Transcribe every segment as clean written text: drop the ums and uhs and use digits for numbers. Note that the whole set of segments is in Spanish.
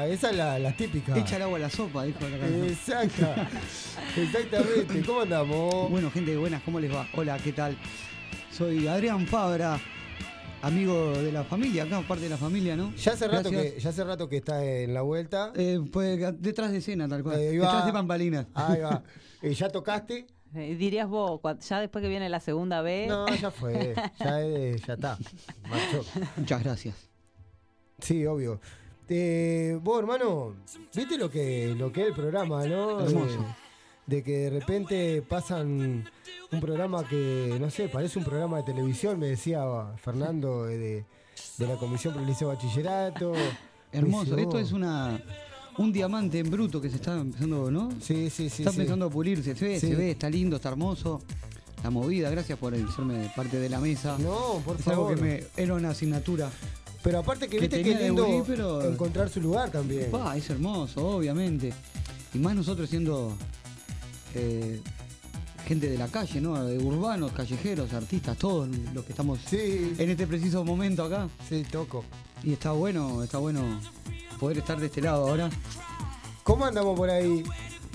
esa es la típica. Echa el agua a la sopa, dijo la canción. Exactamente. ¿Cómo andamos? Bueno, gente buenas, ¿cómo les va? Hola, ¿qué tal? Soy Adrián Fabra, amigo de la familia, acá, parte de la familia, ¿no? Ya hace rato que está en la vuelta. Pues detrás de escena, tal cual. Ahí va. Detrás de bambalinas. Ahí va. ¿Ya tocaste? Dirías vos, ya después que viene la segunda vez. No, ya fue. Ya está. Marchó. Muchas gracias. Sí, obvio. Vos, hermano, ¿viste lo que es el programa, no? Hermoso. De que de repente pasan un programa que, no sé, parece un programa de televisión, me decía Fernando de la Comisión para el Liceo Bachillerato. Hermoso. Dice, Esto es un diamante en bruto que se está empezando, ¿no? Sí. Está empezando a pulirse. Se ve, está lindo, está hermoso. La movida, gracias por hacerme parte de la mesa. No, por es favor. Algo que era una asignatura. Pero aparte que viste tenía que lindo de pero encontrar su lugar también. Es hermoso, obviamente. Y más nosotros siendo gente de la calle, ¿no? De urbanos, callejeros, artistas, todos los que estamos en este preciso momento acá. Sí, toco. Y está bueno poder estar de este lado ahora. ¿Cómo andamos por ahí?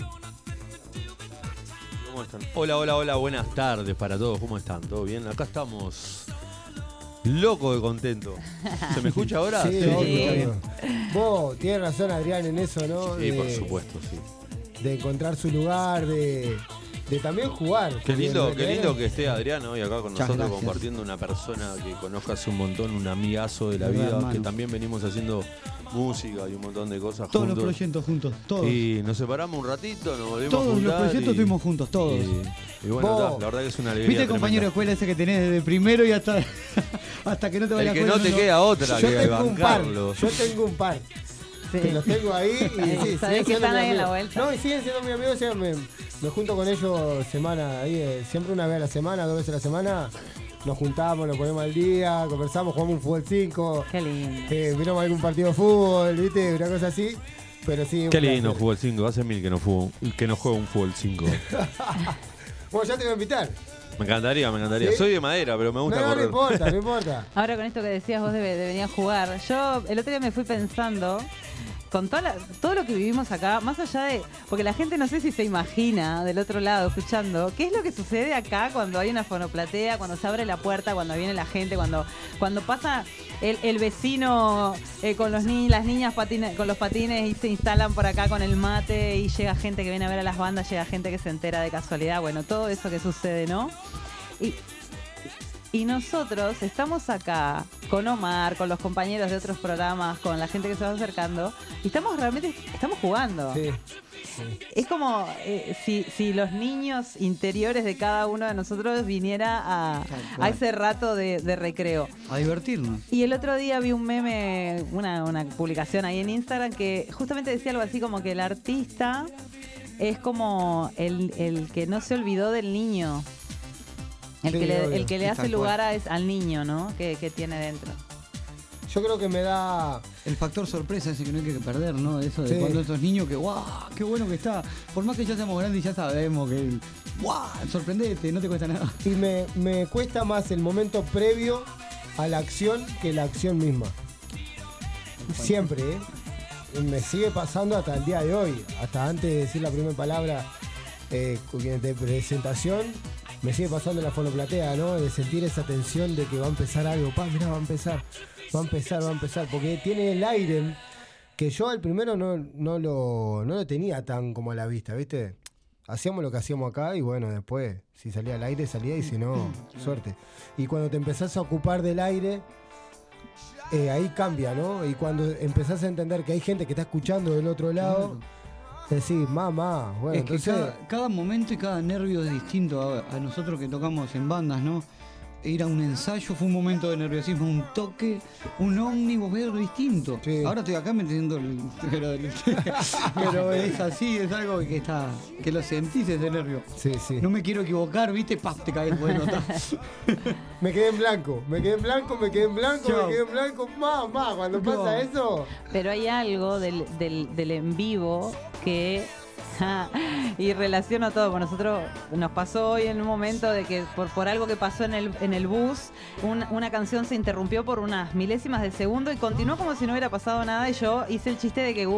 ¿Cómo están? Hola, buenas tardes para todos, ¿cómo están? ¿Todo bien? Acá estamos loco de contento. ¿Se me escucha ahora? Sí, Sí. obvio. Vos tienes razón, Adrián, en eso, ¿no? Sí, por supuesto, sí. De encontrar su lugar, de también jugar. Qué lindo que esté Adrián hoy acá con Muchas nosotros, gracias. compartiendo una persona que conozco hace un montón, un amigazo de la Verdad, vida, hermano. que también venimos haciendo música y un montón de cosas Todos juntos. los proyectos juntos, todos. Y nos separamos un ratito, nos volvimos a Todos juntar. los proyectos estuvimos juntos, todos. Y bueno, Vos, la verdad que es una alegría. ¿Viste el tremenda. compañero de escuela ese que tenés desde primero y hasta que no te vayas El que no te queda otra Yo que tengo un par. bancarlo. Yo tengo un par. Sí. Que los tengo ahí y sí, Sabés siguen que siendo están mis ahí en la amigos. vuelta. No, y siguen siendo mis amigos. Me junto con ellos semana, ahí, siempre una vez a la semana, 2 veces a la semana. Nos juntamos, nos ponemos al día, conversamos, jugamos un fútbol 5. Qué lindo. Miramos algún partido de fútbol, ¿viste? Una cosa así. Pero sí. un Qué lindo placer. fútbol 5, hace mil que no juego un fútbol 5. Bueno, ya te voy a invitar. Me encantaría. ¿Sí? Soy de madera, pero me gusta No correr. importa, no importa. Ahora con esto que decías vos de venir a jugar, yo el otro día me fui pensando con todo lo que vivimos acá, más allá de, porque la gente no sé si se imagina del otro lado escuchando, qué es lo que sucede acá cuando hay una fonoplatea, cuando se abre la puerta, cuando viene la gente, cuando pasa el vecino con las niñas con los patines y se instalan por acá con el mate y llega gente que viene a ver a las bandas, llega gente que se entera de casualidad, bueno, todo eso que sucede, ¿no? Y nosotros estamos acá con Omar, con los compañeros de otros programas, con la gente que se va acercando, y estamos jugando. Sí. Es como si los niños interiores de cada uno de nosotros viniera a ese rato de recreo. A divertirnos. Y el otro día vi un meme, una publicación ahí en Instagram que justamente decía algo así como que el artista es como el que no se olvidó del niño. El que le hace Tal lugar al niño, ¿no? Que tiene dentro. Yo creo que me da. El factor sorpresa ese que no hay que perder, ¿no? Eso de Sí. cuando esos niños que, ¡guau! ¡Qué bueno que está! Por más que ya seamos grandes, ya sabemos que, ¡guau! Sorprendete, no te cuesta nada. Y me cuesta más el momento previo a la acción que la acción misma. Siempre, ¿eh? Y me sigue pasando hasta el día de hoy. Hasta antes de decir la primera palabra de presentación, me sigue pasando en la fonoplatea, ¿no? De sentir esa tensión de que va a empezar algo. Mirá, va a empezar. Porque tiene el aire que yo al primero no lo tenía tan como a la vista, ¿viste? Hacíamos lo que hacíamos acá y bueno, después, si salía al aire, salía y si no, suerte. Y cuando te empezás a ocupar del aire, ahí cambia, ¿no? Y cuando empezás a entender que hay gente que está escuchando del otro lado, decís, mamá, bueno, Es que entonces... cada momento y cada nervio es distinto a nosotros que tocamos en bandas, ¿no? Ir a un ensayo fue un momento de nerviosismo, un toque, un ómnibus, ver distinto. Sí. Ahora estoy acá metiendo pero es así, es algo que lo sentís ese nervio. Sí. No me quiero equivocar, ¿viste? ¡Paf! Te caes, bueno, Me quedé en blanco, Chao. mamá, cuando No. pasa eso... Pero hay algo del en vivo que... y relaciono todo, porque nosotros nos pasó hoy en un momento de que por algo que pasó en el bus, una canción se interrumpió por unas milésimas de segundo y continuó como si no hubiera pasado nada y yo hice el chiste de que